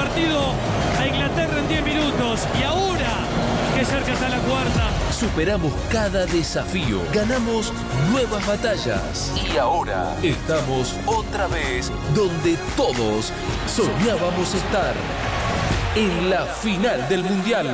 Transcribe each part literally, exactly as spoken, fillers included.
partido a Inglaterra en diez minutos. Y ahora, que cerca está la cuarta. Superamos cada desafío, ganamos nuevas batallas y ahora estamos otra vez donde todos soñábamos estar, en la final del Mundial.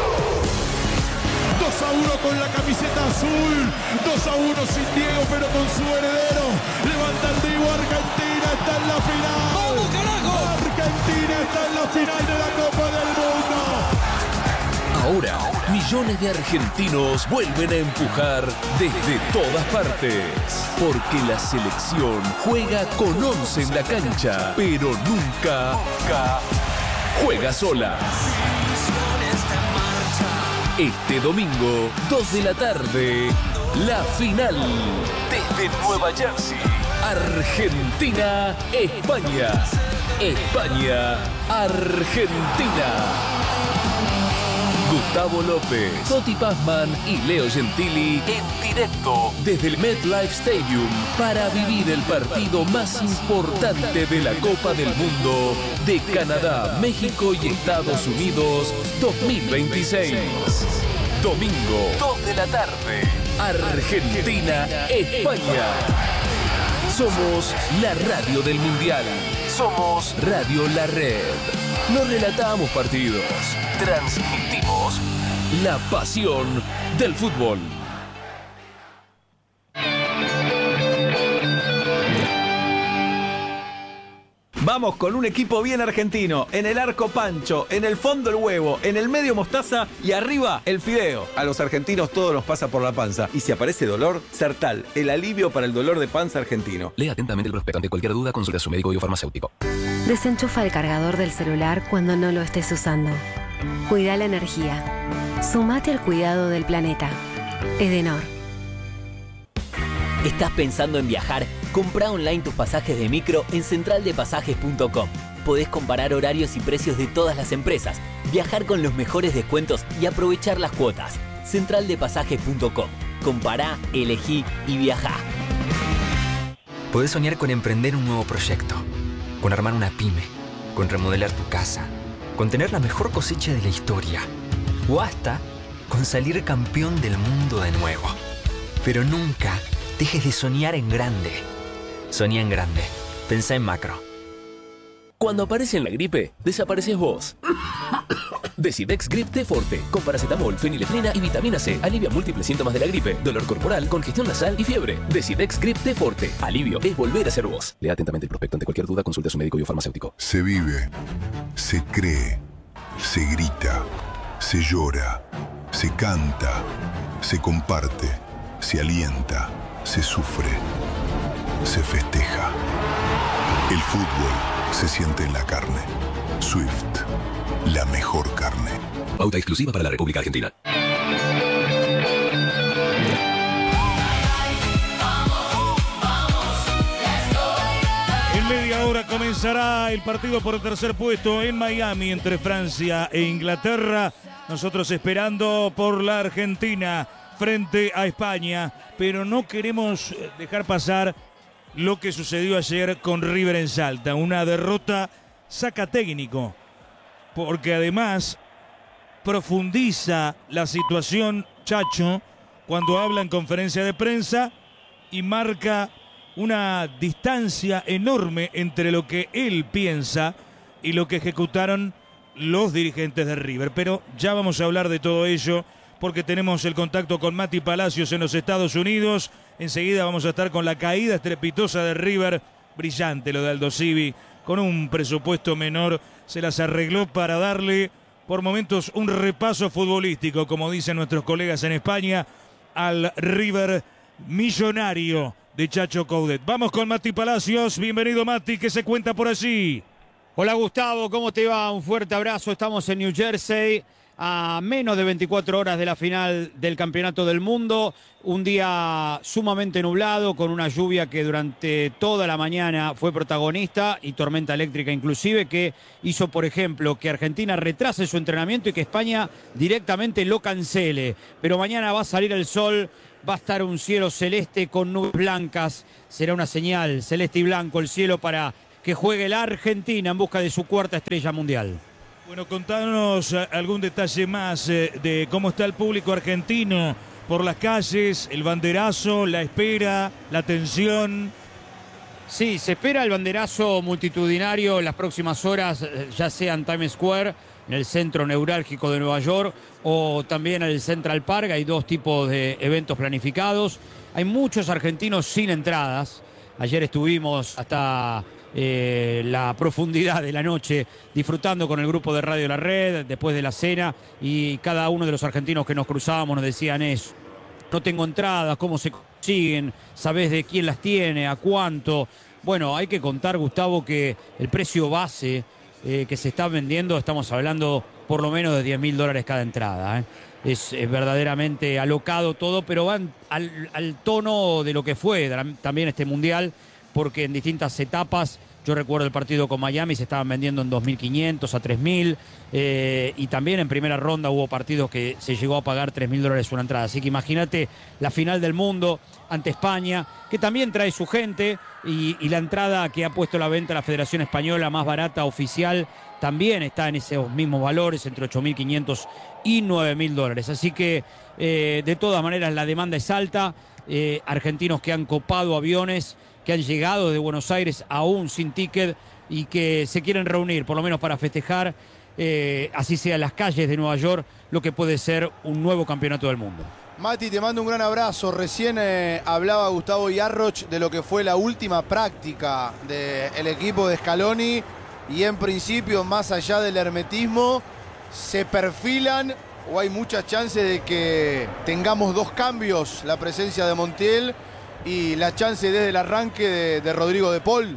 dos a uno con la camiseta azul, dos a uno sin Diego pero con su heredero. Levanta el Diego, Argentina está en la final. ¡Vamos, carajo! Argentina está en la final de la Copa del Mundo. Ahora, millones de argentinos vuelven a empujar desde todas partes. Porque la selección juega con once en la cancha, pero nunca, nunca juega sola. Este domingo, dos de la tarde, la final desde Nueva Jersey. Argentina, España. España, Argentina. Gustavo López, Totti Pazman y Leo Gentili en directo desde el MetLife Stadium para vivir el partido más importante de la Copa del Mundo de Canadá, México y Estados Unidos dos mil veintiséis. Domingo, dos de la tarde, Argentina, España. Somos la radio del Mundial. Somos Radio La Red. No relatamos partidos, transmitimos la pasión del fútbol. Vamos con un equipo bien argentino. En el arco Pancho, en el fondo el huevo, en el medio mostaza y arriba el fideo. A los argentinos todo nos pasa por la panza. Y si aparece dolor, Sertal, el alivio para el dolor de panza argentino. Lea atentamente el prospecto. Ante cualquier duda, consulte a su médico y o farmacéutico. Desenchufa el cargador del celular cuando no lo estés usando. Cuida la energía. Sumate al cuidado del planeta. Edenor. ¿Estás pensando en viajar? Comprá online tus pasajes de micro en central de pasajes punto com. Podés comparar horarios y precios de todas las empresas, viajar con los mejores descuentos y aprovechar las cuotas. central de pasajes punto com. Compará, elegí y viajá. Podés soñar con emprender un nuevo proyecto, con armar una pyme, con remodelar tu casa, con tener la mejor cosecha de la historia, o hasta con salir campeón del mundo de nuevo. Pero nunca dejes de soñar en grande. Soñá en grande. Pensá en macro. Cuando aparece la gripe, desapareces vos. Decidex Grip T Forte, con paracetamol, fenilefrina y vitamina C. Alivia múltiples síntomas de la gripe, dolor corporal, congestión nasal y fiebre. Decidex Grip T Forte. Alivio es volver a ser vos. Lea atentamente el prospecto. Ante cualquier duda, consulte a su médico y o farmacéutico. Se vive, se cree, se grita, se llora, se canta, se comparte, se alienta, se sufre, se festeja. El fútbol se siente en la carne. Swift, la mejor carne. Pauta exclusiva para la República Argentina. En media hora comenzará el partido por el tercer puesto en Miami entre Francia e Inglaterra. Nosotros esperando por la Argentina frente a España, pero no queremos dejar pasar lo que sucedió ayer con River en Salta. Una derrota saca técnico, porque además profundiza la situación Chacho cuando habla en conferencia de prensa y marca una distancia enorme entre lo que él piensa y lo que ejecutaron los dirigentes de River. Pero ya vamos a hablar de todo ello, porque tenemos el contacto con Mati Palacios en los Estados Unidos. Enseguida vamos a estar con la caída estrepitosa de River. Brillante lo de Aldo Civi. Con un presupuesto menor se las arregló para darle por momentos un repaso futbolístico, como dicen nuestros colegas en España, al River millonario de Chacho Coudet. Vamos con Mati Palacios. Bienvenido, Mati. ¿Qué se cuenta por allí? Hola, Gustavo. ¿Cómo te va? Un fuerte abrazo. Estamos en New Jersey, a menos de veinticuatro horas de la final del Campeonato del Mundo. Un día sumamente nublado, con una lluvia que durante toda la mañana fue protagonista, y tormenta eléctrica inclusive, que hizo, por ejemplo, que Argentina retrase su entrenamiento y que España directamente lo cancele. Pero mañana va a salir el sol, va a estar un cielo celeste con nubes blancas. Será una señal, celeste y blanco el cielo, para que juegue la Argentina en busca de su cuarta estrella mundial. Bueno, contanos algún detalle más eh, de cómo está el público argentino por las calles, el banderazo, la espera, la tensión. Sí, se espera el banderazo multitudinario en las próximas horas, ya sea en Times Square, en el centro neurálgico de Nueva York, o también en el Central Park. Hay dos tipos de eventos planificados. Hay muchos argentinos sin entradas. Ayer estuvimos hasta eh, la profundidad de la noche disfrutando con el grupo de Radio La Red después de la cena, y cada uno de los argentinos que nos cruzábamos nos decían eso. No tengo entradas, ¿cómo se consiguen? ¿Sabés de quién las tiene? ¿A cuánto? Bueno, hay que contar, Gustavo, que el precio base eh, que se está vendiendo, estamos hablando por lo menos de diez mil dólares cada entrada. ¿eh? Es, es verdaderamente alocado todo, pero van al, al tono de lo que fue también este Mundial, porque en distintas etapas, yo recuerdo el partido con Miami, se estaban vendiendo en dos mil quinientos a tres mil, eh, y también en primera ronda hubo partidos que se llegó a pagar tres mil dólares una entrada. Así que imagínate la final del mundo ante España, que también trae su gente, y, y la entrada que ha puesto a la venta la Federación Española más barata oficial también está en esos mismos valores, entre ocho mil quinientos y nueve mil dólares. Así que eh, de todas maneras la demanda es alta. Eh, argentinos que han copado aviones, que han llegado de Buenos Aires aún sin ticket y que se quieren reunir, por lo menos para festejar, eh, así sea en las calles de Nueva York, lo que puede ser un nuevo campeonato del mundo. Mati, te mando un gran abrazo. Recién eh, hablaba Gustavo Yarroch de lo que fue la última práctica del equipo de Scaloni, y en principio, más allá del hermetismo, se perfilan o hay muchas chances de que tengamos dos cambios, la presencia de Montiel y la chance desde el arranque de, de Rodrigo De Paul.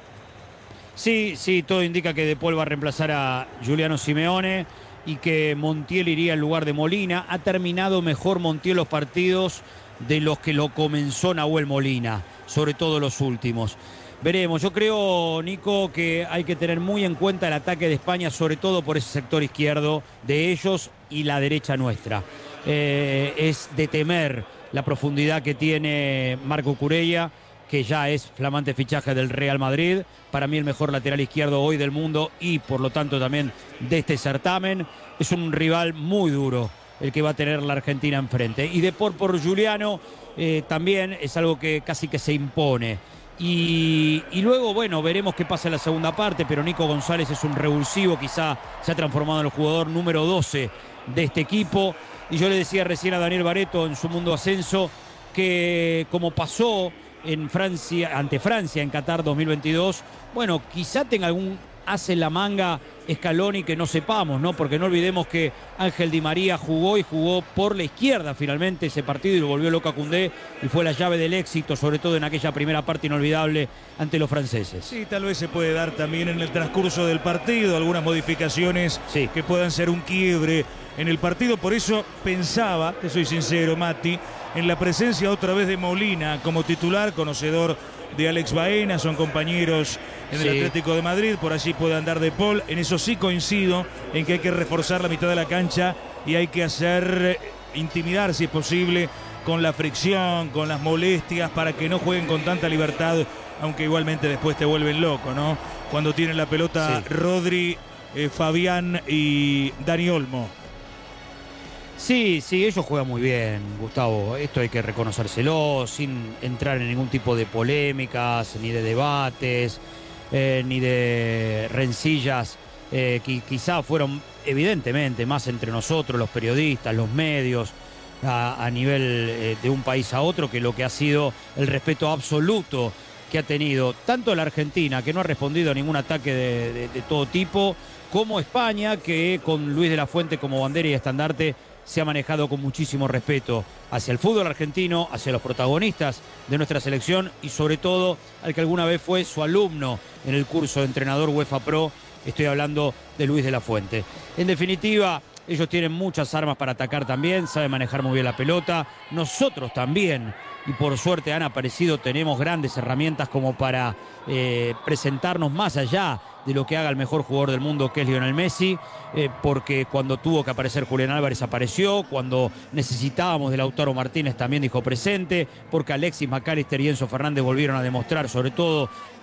Sí, sí, todo indica que De Paul va a reemplazar a Giuliano Simeone y que Montiel iría en lugar de Molina. Ha terminado mejor Montiel los partidos de los que lo comenzó Nahuel Molina, sobre todo los últimos. Veremos, yo creo, Nico, que hay que tener muy en cuenta el ataque de España, sobre todo por ese sector izquierdo de ellos y la derecha nuestra. Eh, es de temer la profundidad que tiene Marco Cucurella, que ya es flamante fichaje del Real Madrid. Para mí el mejor lateral izquierdo hoy del mundo y por lo tanto también de este certamen. Es un rival muy duro el que va a tener la Argentina enfrente. Y de por por Giuliano eh, también es algo que casi que se impone. Y, y luego, bueno, veremos qué pasa en la segunda parte, pero Nico González es un revulsivo, quizá se ha transformado en el jugador número doce de este equipo. Y yo le decía recién a Daniel Baretto en su Mundo Ascenso que, como pasó en Francia, ante Francia en Qatar dos mil veintidós, bueno, quizá tenga algún as en la manga Scaloni que no sepamos, ¿no? Porque no olvidemos que Ángel Di María jugó y jugó por la izquierda finalmente ese partido y lo volvió loco a Koundé, y fue la llave del éxito, sobre todo en aquella primera parte inolvidable ante los franceses. Sí, tal vez se puede dar también en el transcurso del partido algunas modificaciones sí. que puedan ser un quiebre en el partido. Por eso pensaba, te soy sincero, Mati, en la presencia otra vez de Molina como titular, conocedor de Alex Baena, son compañeros en el sí. Atlético de Madrid, por allí puede andar De Paul. En eso sí coincido, en que hay que reforzar la mitad de la cancha y hay que hacer intimidar, si es posible, con la fricción, con las molestias, para que no jueguen con tanta libertad, aunque igualmente después te vuelven loco, ¿no? Cuando tienen la pelota sí. Rodri, eh, Fabián y Dani Olmo. Sí, sí, ellos juegan muy bien, Gustavo. Esto hay que reconocérselo, sin entrar en ningún tipo de polémicas, ni de debates, eh, ni de rencillas, eh, que quizá fueron evidentemente más entre nosotros, los periodistas, los medios, a, a nivel eh, de un país a otro, que lo que ha sido el respeto absoluto que ha tenido tanto la Argentina, que no ha respondido a ningún ataque de, de, de todo tipo, como España, que con Luis de la Fuente como bandera y estandarte se ha manejado con muchísimo respeto hacia el fútbol argentino, hacia los protagonistas de nuestra selección y sobre todo al que alguna vez fue su alumno en el curso de entrenador UEFA Pro. Estoy hablando de Luis de la Fuente. En definitiva, ellos tienen muchas armas para atacar también, saben manejar muy bien la pelota. Nosotros también, y por suerte han aparecido, tenemos grandes herramientas como para eh, presentarnos más allá de lo que haga el mejor jugador del mundo, que es Lionel Messi, eh, porque cuando tuvo que aparecer Julián Álvarez apareció, cuando necesitábamos de Lautaro Martínez también dijo presente, porque Alexis McAllister y Enzo Fernández volvieron a demostrar, sobre todo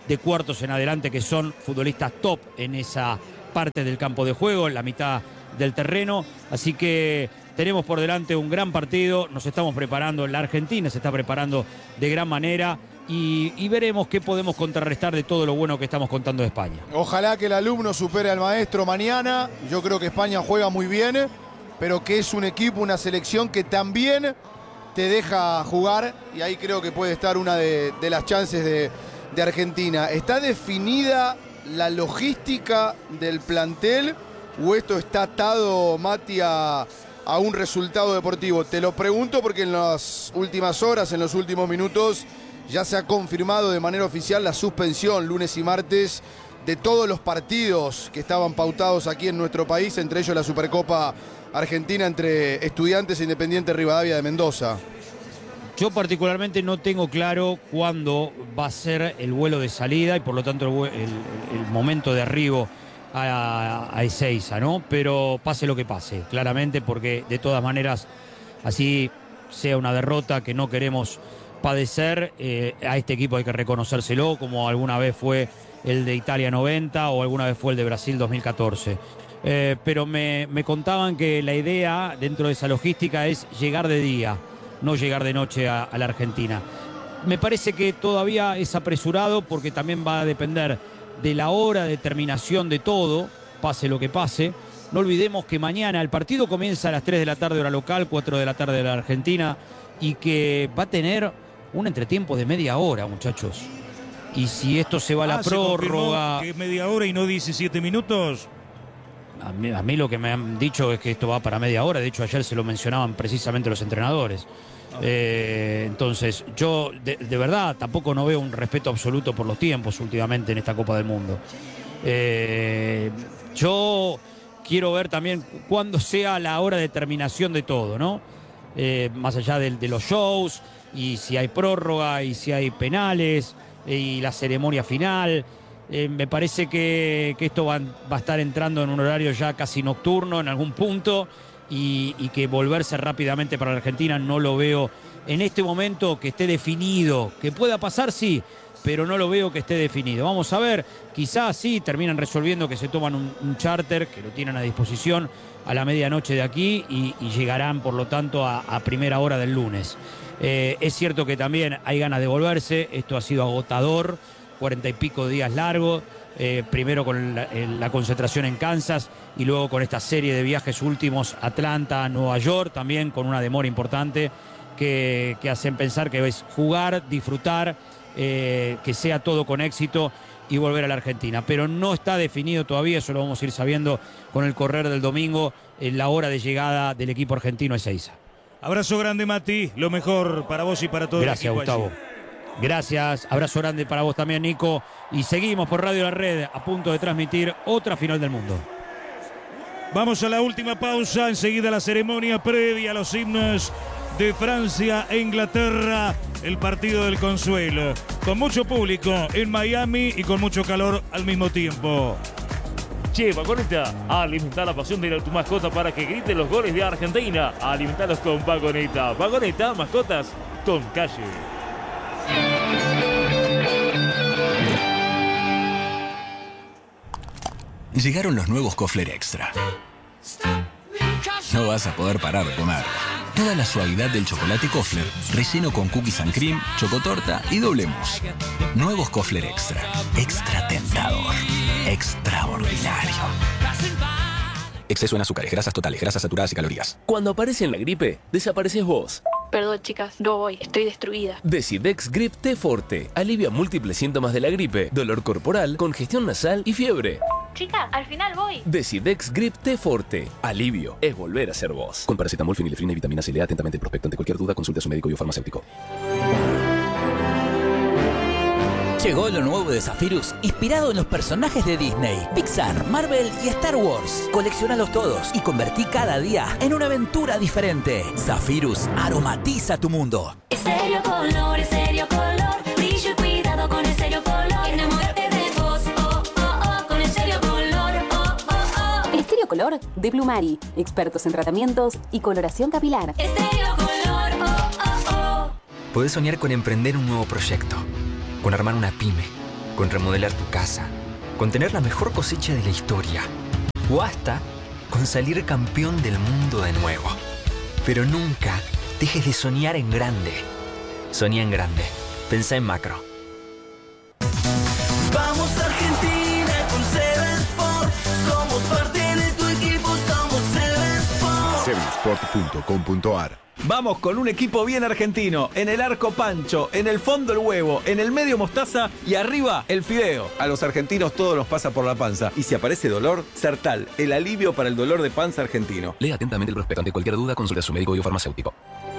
de cuartos en adelante, que son futbolistas top en esa parte del campo de juego, en la mitad del terreno. Así que tenemos por delante un gran partido, nos estamos preparando, la Argentina se está preparando de gran manera y, y veremos qué podemos contrarrestar de todo lo bueno que estamos contando de España. Ojalá que el alumno supere al maestro mañana. Yo creo que España juega muy bien, pero que es un equipo, una selección que también te deja jugar, y ahí creo que puede estar una de, de las chances de, de Argentina. ¿Está definida la logística del plantel o esto está atado, Mati, a, a un resultado deportivo? Te lo pregunto porque en las últimas horas, en los últimos minutos, ya se ha confirmado de manera oficial la suspensión lunes y martes de todos los partidos que estaban pautados aquí en nuestro país, entre ellos la Supercopa Argentina entre Estudiantes e Independiente Rivadavia de Mendoza. Yo particularmente no tengo claro cuándo va a ser el vuelo de salida y por lo tanto el, el, el momento de arribo a, a Ezeiza, ¿no? Pero pase lo que pase, claramente, porque de todas maneras, así sea una derrota que no queremos padecer, eh, a este equipo hay que reconocérselo, como alguna vez fue el de Italia noventa o alguna vez fue el de Brasil dos mil catorce. Eh, pero me, me contaban que la idea dentro de esa logística es llegar de día, no llegar de noche a, a la Argentina. Me parece que todavía es apresurado porque también va a depender de la hora de terminación de todo, pase lo que pase. No olvidemos que mañana el partido comienza a las tres de la tarde hora local, cuatro de la tarde de la Argentina, y que va a tener un entretiempo de media hora, muchachos. Y si esto se va a la ah, prórroga... ¿Que es media hora y no diecisiete minutos? A mí, a mí lo que me han dicho es que esto va para media hora. De hecho, ayer se lo mencionaban precisamente los entrenadores. Eh, entonces, yo de, de verdad tampoco no veo un respeto absoluto por los tiempos últimamente en esta Copa del Mundo. Eh, yo quiero ver también cuándo sea la hora de terminación de todo, ¿no? Eh, más allá de, de los shows, y si hay prórroga, y si hay penales, y la ceremonia final. Eh, me parece que, que esto va, va a estar entrando en un horario ya casi nocturno en algún punto. Y, y que volverse rápidamente para la Argentina no lo veo en este momento que esté definido. Que pueda pasar, sí, pero no lo veo que esté definido. Vamos a ver, quizás sí terminan resolviendo que se toman un, un charter, que lo tienen a disposición a la medianoche de aquí y, y llegarán, por lo tanto, a, a primera hora del lunes. Eh, es cierto que también hay ganas de volverse, esto ha sido agotador, cuarenta y pico días largos. Eh, primero con la, la concentración en Kansas y luego con esta serie de viajes últimos, Atlanta, Nueva York, también con una demora importante que, que hacen pensar que es jugar, disfrutar, eh, que sea todo con éxito y volver a la Argentina. Pero no está definido todavía, eso lo vamos a ir sabiendo con el correr del domingo, en la hora de llegada del equipo argentino a Ezeiza. Abrazo grande, Mati, lo mejor para vos y para todo Gracias, el equipo. Gustavo. Allí. Gracias, abrazo grande para vos también, Nico. Y seguimos por Radio La Red, a punto de transmitir otra final del mundo. Vamos a la última pausa, enseguida la ceremonia previa a los himnos de Francia e Inglaterra, el partido del consuelo. Con mucho público en Miami y con mucho calor al mismo tiempo. Che, Vagoneta, a alimentar la pasión de tu mascota para que grite los goles de Argentina. A alimentarlos con Vagoneta. Vagoneta, mascotas con calle. Llegaron los nuevos Kofler Extra. No vas a poder parar de comer. Toda la suavidad del chocolate Kofler, relleno con cookies and cream, chocotorta y doble mousse. Nuevos Kofler Extra. Extra tentador. Extraordinario. Exceso en azúcares, grasas totales, grasas saturadas y calorías. Cuando aparece en la gripe, desapareces vos. Perdón, chicas, no voy, estoy destruida. Decidex Grip T Forte alivia múltiples síntomas de la gripe, dolor corporal, congestión nasal y fiebre. Chica, al final voy. Decidex Grip T Forte. Alivio es volver a ser vos. Con paracetamol, fenilefrina y vitamina C. Lea atentamente el prospecto. Ante cualquier duda, consulte a su médico y o farmacéutico. Llegó lo nuevo de Zephyrus, inspirado en los personajes de Disney, Pixar, Marvel y Star Wars. Colecciónalos todos y convertí cada día en una aventura diferente. Zephyrus aromatiza tu mundo. Estéreo color, estéreo color, brillo y cuidado con estéreo color. Enamórate de vos, oh, oh, oh, con estéreo color, oh, oh, oh. Estéreo Color de Plumari, expertos en tratamientos y coloración capilar. Estéreo color, oh, oh, oh. Podés soñar con emprender un nuevo proyecto, con armar una pyme, con remodelar tu casa, con tener la mejor cosecha de la historia, o hasta con salir campeón del mundo de nuevo. Pero nunca dejes de soñar en grande. Soñá en grande. Pensá en macro. Vamos Argentina con Seven Sport. Somos parte de tu equipo, somos Seven Sport. seven sport punto com punto a r. Vamos con un equipo bien argentino. En el arco Pancho, en el fondo el huevo, en el medio mostaza y arriba el fideo. A los argentinos todo nos pasa por la panza. Y si aparece dolor, Sertal, el alivio para el dolor de panza argentino. Lea atentamente el prospecto. Ante cualquier duda, consulte a su médico o farmacéutico.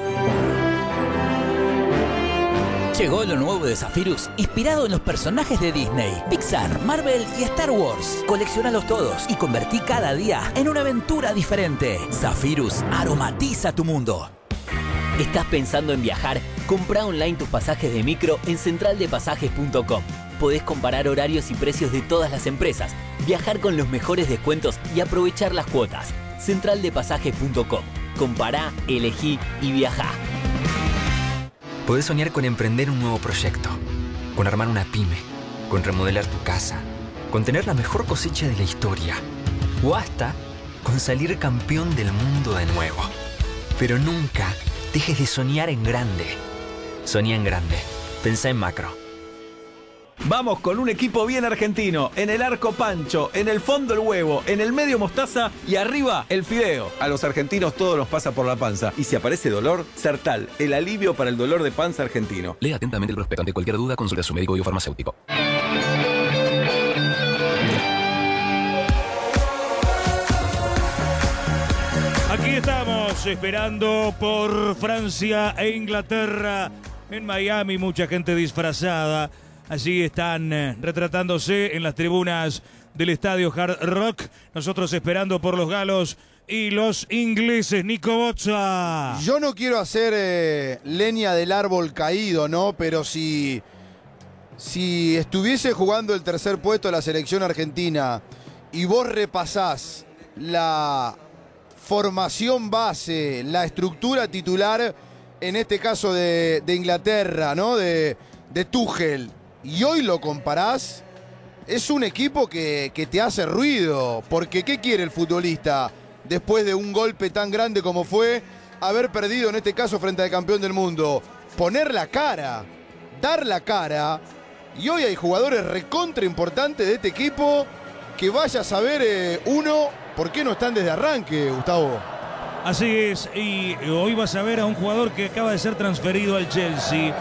Llegó lo nuevo de Zephyrus, inspirado en los personajes de Disney, Pixar, Marvel y Star Wars. Colecciónalos todos y convertí cada día en una aventura diferente. Zephyrus aromatiza tu mundo. ¿Estás pensando en viajar? Comprá online tus pasajes de micro en central de pasajes punto com. Podés comparar horarios y precios de todas las empresas, viajar con los mejores descuentos y aprovechar las cuotas. central de pasajes punto com. Compará, elegí y viajá. Podés soñar con emprender un nuevo proyecto, con armar una pyme, con remodelar tu casa, con tener la mejor cosecha de la historia, o hasta con salir campeón del mundo de nuevo. Pero nunca dejes de soñar en grande. Soñá en grande. Pensá en macro. Vamos con un equipo bien argentino. En el arco Pancho, en el fondo el huevo, en el medio mostaza y arriba el fideo. A los argentinos todo nos pasa por la panza. Y si aparece dolor, Sertal, el alivio para el dolor de panza argentino. Lea atentamente el prospecto. Ante cualquier duda, consulte a su médico o farmacéutico. Aquí estamos esperando por Francia e Inglaterra. En Miami mucha gente disfrazada. Allí están eh, retratándose en las tribunas del estadio Hard Rock. Nosotros esperando por los galos y los ingleses. Nico Bozza. Yo no quiero hacer eh, leña del árbol caído, ¿no? Pero si, si estuviese jugando el tercer puesto de la selección argentina y vos repasás la formación base, la estructura titular, en este caso de, de Inglaterra, ¿no? De, de Tuchel, y hoy lo comparás, es un equipo que, que te hace ruido. Porque ¿qué quiere el futbolista después de un golpe tan grande como fue haber perdido, en este caso, frente al campeón del mundo? Poner la cara, dar la cara. Y hoy hay jugadores recontra importantes de este equipo que vaya a saber, eh, uno, por qué no están desde arranque, Gustavo. Así es, y hoy vas a ver a un jugador que acaba de ser transferido al Chelsea.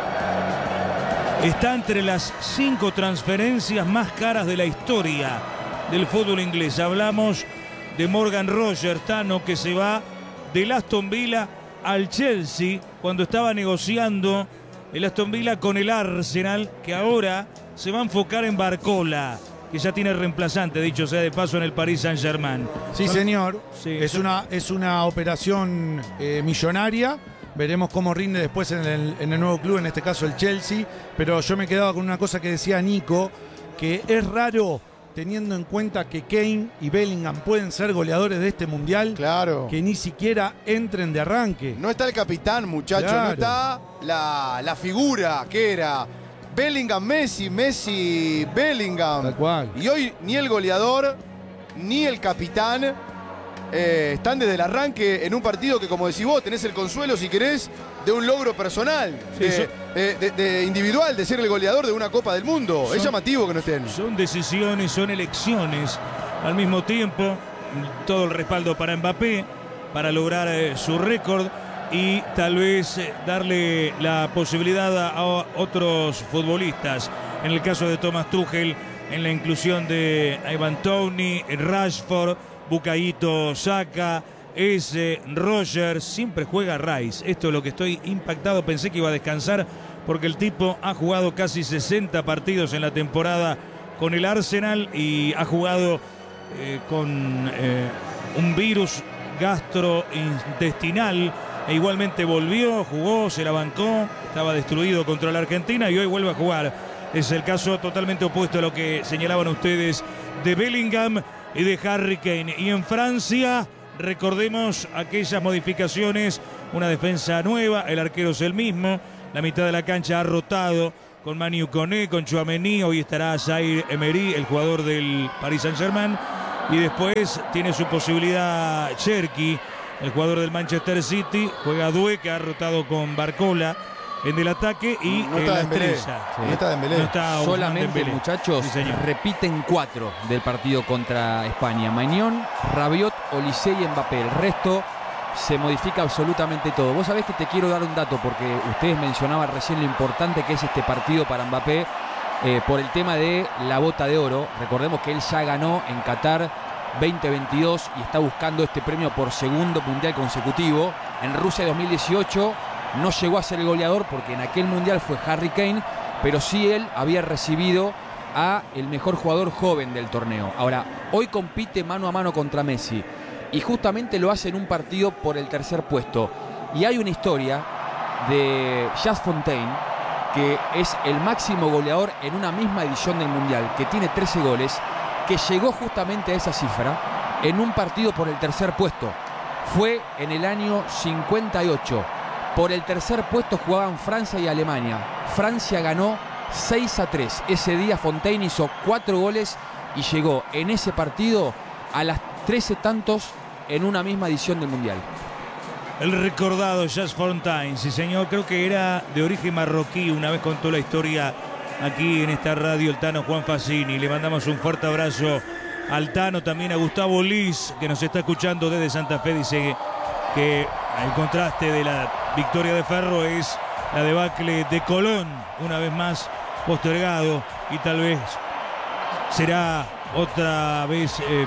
Está entre las cinco transferencias más caras de la historia del fútbol inglés. Hablamos de Morgan Rogers, Tano, que se va del Aston Villa al Chelsea cuando estaba negociando el Aston Villa con el Arsenal, que ahora se va a enfocar en Barcola, que ya tiene reemplazante, dicho sea de paso, en el Paris Saint-Germain. Sí, señor. Sí, es, son... una, es una operación eh, millonaria. Veremos cómo rinde después en el, en el nuevo club, en este caso el Chelsea. Pero yo me quedaba con una cosa que decía Nico, que es raro, teniendo en cuenta que Kane y Bellingham pueden ser goleadores de este mundial, claro, que ni siquiera entren de arranque. No está el capitán, muchachos, Claro. no está la, la figura que era Bellingham, Messi, Messi, Bellingham. Tal cual. Y hoy ni el goleador, ni el capitán eh, están desde el arranque en un partido que, como decís vos, tenés el consuelo, si querés, de un logro personal, Sí, de, son- eh, de- de individual, de ser el goleador de una Copa del Mundo. Son- Es llamativo que no estén. Son decisiones, son elecciones. Al mismo tiempo, todo el respaldo para Mbappé, para lograr eh, su récord y tal vez eh, darle la posibilidad a, a otros futbolistas. En el caso de Thomas Tuchel, en la inclusión de Ivan Toney, Rashford, Bukayo Saka, ese Rogers, siempre juega Rice. Esto es lo que estoy impactado. Pensé que iba a descansar porque el tipo ha jugado casi sesenta partidos en la temporada con el Arsenal y ha jugado eh, con eh, un virus gastrointestinal e igualmente volvió, jugó, se la bancó, estaba destruido contra la Argentina y hoy vuelve a jugar. Es el caso totalmente opuesto a lo que señalaban ustedes de Bellingham y de Harry Kane. Y en Francia, recordemos aquellas modificaciones, una defensa nueva, el arquero es el mismo, la mitad de la cancha ha rotado con Manu Koné, con Tchouaméni, hoy estará Zaire Emery, el jugador del Paris Saint-Germain, y después tiene su posibilidad Cherki, el jugador del Manchester City, juega Doué, que ha rotado con Barcola en el ataque, y No en está la Dembélé. estrella. Sí. No está Dembélé. No está Ousmane Solamente, Dembélé. muchachos, Sí, señor. repiten cuatro del partido contra España. Maignan, Rabiot, Olise y Mbappé. El resto se modifica absolutamente todo. Vos sabés que te quiero dar un dato, porque ustedes mencionaban recién lo importante que es este partido para Mbappé eh, por el tema de la bota de oro. Recordemos que él ya ganó en Qatar veinte veintidós y está buscando este premio por segundo mundial consecutivo. En Rusia dos mil dieciocho no llegó a ser el goleador porque en aquel mundial fue Harry Kane, pero sí él había recibido a el mejor jugador joven del torneo. Ahora, hoy compite mano a mano contra Messi y justamente lo hace en un partido por el tercer puesto. Y hay una historia de Just Fontaine, que es el máximo goleador en una misma edición del mundial, que tiene trece goles, que llegó justamente a esa cifra en un partido por el tercer puesto. Fue en el año cincuenta y ocho. Por el tercer puesto jugaban Francia y Alemania. Francia ganó seis a tres. Ese día Fontaine hizo cuatro goles y llegó en ese partido a las trece tantos en una misma edición del mundial. El recordado Just Fontaine, sí señor, creo que era de origen marroquí, una vez contó la historia aquí en esta radio el Tano Juan Facini. Le mandamos un fuerte abrazo al Tano, también a Gustavo Liz, que nos está escuchando desde Santa Fe. Dice que el contraste de la victoria de Ferro es la debacle de Colón, una vez más postergado, y tal vez será otra vez eh,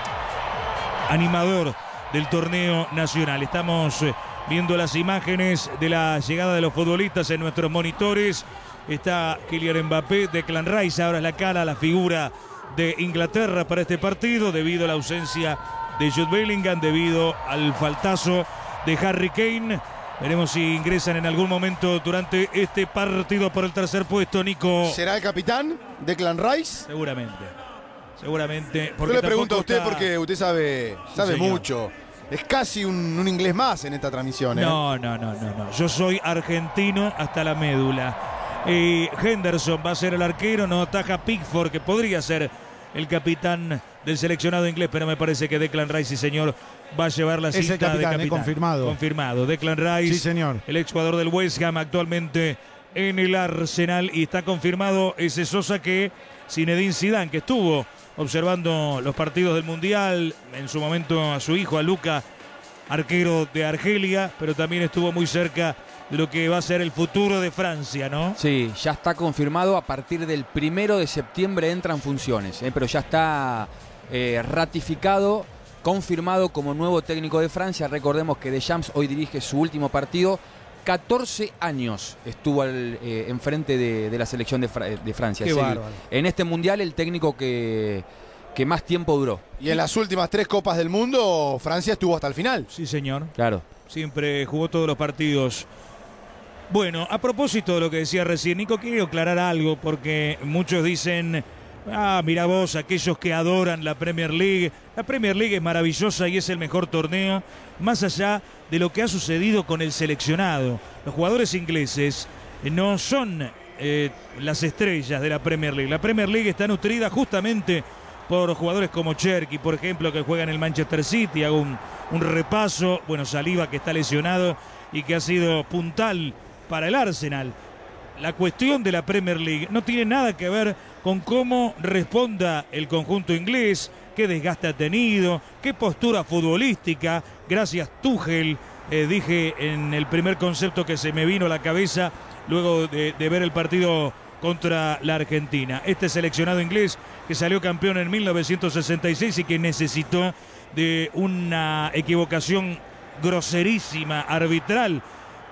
animador del torneo nacional. Estamos eh, viendo las imágenes de la llegada de los futbolistas en nuestros monitores. Está Kylian Mbappé, Declan Rice, ahora es la cara, la figura de Inglaterra para este partido, debido a la ausencia de Jude Bellingham, debido al faltazo de Harry Kane. Veremos si ingresan en algún momento durante este partido por el tercer puesto, Nico. ¿Será el capitán Declan Rice? Seguramente. Seguramente. Yo le pregunto a usted está... porque usted sabe, sabe señor. mucho. Es casi un, un inglés más en esta transmisión, ¿eh? No, no, no, no, no. Yo soy argentino hasta la médula. Eh, Henderson va a ser el arquero, no ataja Pickford, que podría ser el capitán del seleccionado inglés, pero me parece que Declan Rice, sí señor, va a llevar la Es el cinta capitán, de eh, capitán. confirmado. Confirmado. Declan Rice, Sí, señor. el exjugador del West Ham, actualmente en el Arsenal, y está confirmado ese Sosa que Zinedine Zidane, que estuvo observando los partidos del Mundial, en su momento a su hijo, a Luca, arquero de Argelia, pero también estuvo muy cerca de lo que va a ser el futuro de Francia, ¿no? Sí, ya está confirmado. A partir del primero de septiembre entra en funciones, ¿eh? Pero ya está eh, ratificado, confirmado como nuevo técnico de Francia. Recordemos que Deschamps hoy dirige su último partido. catorce años estuvo al, eh, enfrente de, de la selección de, Fra de Francia. Qué Es el- bárbaro. en este mundial el técnico que, que más tiempo duró. Y en las últimas tres Copas del Mundo, Francia estuvo hasta el final. Sí, señor. Claro. Siempre jugó todos los partidos. Bueno, a propósito de lo que decía recién, Nico, quiero aclarar algo, porque muchos dicen, ah, mira vos, aquellos que adoran la Premier League. La Premier League es maravillosa y es el mejor torneo, más allá de lo que ha sucedido con el seleccionado. Los jugadores ingleses no son eh, las estrellas de la Premier League. La Premier League está nutrida justamente por jugadores como Cherki, por ejemplo, que juega en el Manchester City. Hago un, un repaso. Bueno, Saliba, que está lesionado y que ha sido puntal para el Arsenal. La cuestión de la Premier League no tiene nada que ver con cómo responda el conjunto inglés, qué desgaste ha tenido, qué postura futbolística. Gracias, Tuchel, eh, dije en el primer concepto que se me vino a la cabeza luego de, de ver el partido contra la Argentina. Este seleccionado inglés que salió campeón en mil novecientos sesenta y seis y que necesitó de una equivocación groserísima, arbitral,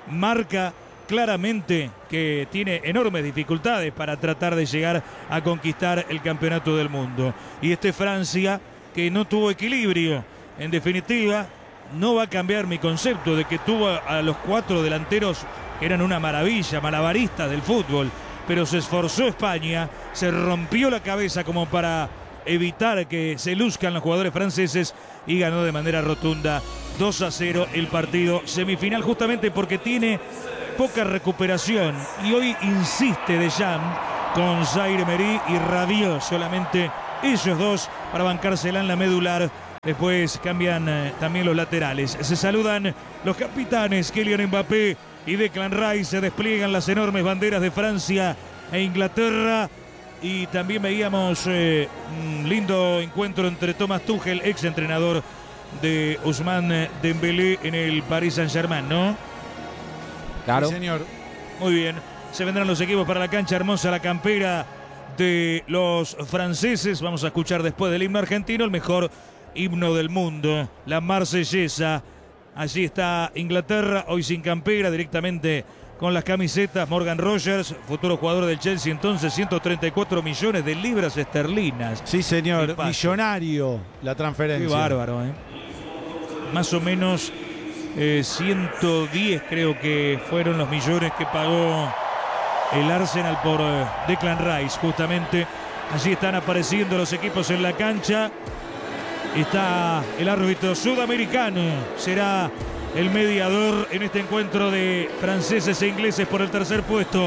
marca claramente que tiene enormes dificultades para tratar de llegar a conquistar el campeonato del mundo. Y este Francia, que no tuvo equilibrio, en definitiva, no va a cambiar mi concepto de que tuvo a los cuatro delanteros que eran una maravilla, malabaristas del fútbol, pero se esforzó España, se rompió la cabeza como para evitar que se luzcan los jugadores franceses y ganó de manera rotunda dos a cero el partido semifinal, justamente porque tiene poca recuperación. Y hoy insiste Deschamps con Zaire Emery y Rabiot, solamente ellos dos para bancársela en la medular. Después cambian eh, también los laterales. Se saludan los capitanes Kylian Mbappé y Declan Rice. Se despliegan las enormes banderas de Francia e Inglaterra. Y también veíamos eh, un lindo encuentro entre Thomas Tuchel, ex entrenador de Ousmane Dembélé en el Paris Saint-Germain, ¿no? Claro. Sí, señor. Muy bien. Se vendrán los equipos para la cancha hermosa, la campera de los franceses. Vamos a escuchar después del himno argentino el mejor himno del mundo, la Marsellesa. Allí está Inglaterra, hoy sin campera, directamente con las camisetas. Morgan Rogers, futuro jugador del Chelsea, entonces ciento treinta y cuatro millones de libras esterlinas. Sí, señor, millonario la transferencia. Qué bárbaro, ¿eh? Más o menos eh, ciento diez creo que fueron los millones que pagó el Arsenal por eh, Declan Rice, justamente. Allí están apareciendo los equipos en la cancha. Está el árbitro sudamericano, será el mediador en este encuentro de franceses e ingleses por el tercer puesto.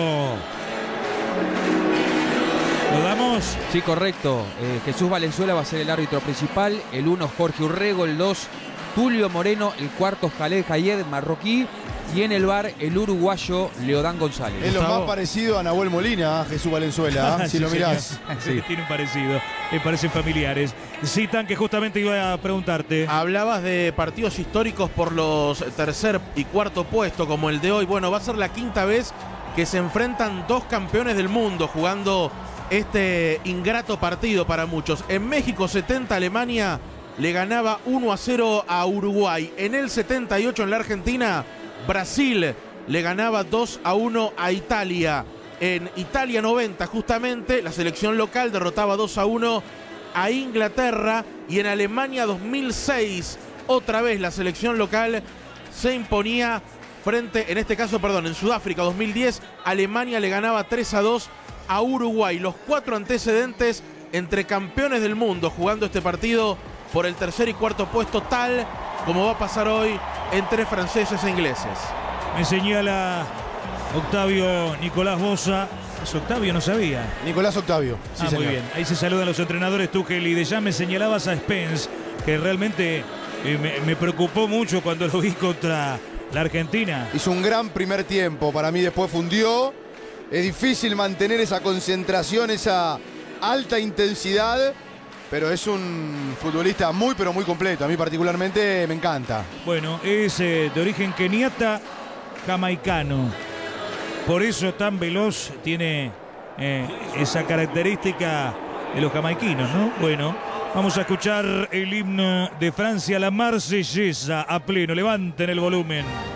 ¿Lo damos? Sí, correcto. Eh, Jesús Valenzuela va a ser el árbitro principal. El uno, Jorge Urrego. El dos, Tulio Moreno. El cuarto, Khaled Hayed, marroquí. Y en el bar, el uruguayo Leodán González. Es lo Gustavo. más parecido a Nahuel Molina, Jesús Valenzuela, ¿eh? si Sí, lo mirás. sí. Tiene un parecido, me parecen familiares. Citan que justamente iba a preguntarte. Hablabas de partidos históricos por los tercer y cuarto puesto, como el de hoy. Bueno, va a ser la quinta vez que se enfrentan dos campeones del mundo jugando este ingrato partido para muchos. En México setenta, Alemania le ganaba uno a cero a Uruguay. En el setenta y ocho, en la Argentina, Brasil le ganaba dos a uno a Italia. En Italia noventa, justamente, la selección local derrotaba dos a uno a Inglaterra. Y en Alemania dos mil seis, otra vez la selección local se imponía frente, en este caso, perdón, en Sudáfrica dos mil diez, Alemania le ganaba tres a dos a Uruguay. Los cuatro antecedentes entre campeones del mundo jugando este partido por el tercer y cuarto puesto, tal como va a pasar hoy entre franceses e ingleses. Me señala Octavio Nicolás Bosa. ¿Es Octavio? No sabía. Nicolás Octavio. Sí, ah, señor. muy bien. Ahí se saludan los entrenadores Tuchel y Deschamps. Me señalabas a Spence, que realmente eh, me, me preocupó mucho cuando lo vi contra la Argentina. Hizo un gran primer tiempo. Para mí después fundió. Es difícil mantener esa concentración, esa alta intensidad. Pero es un futbolista muy, pero muy completo. A mí particularmente me encanta. Bueno, es eh, de origen keniata, jamaicano. Por eso tan veloz tiene eh, esa característica de los jamaiquinos, ¿no? Bueno, vamos a escuchar el himno de Francia, la Marsellesa, a pleno. Levanten el volumen.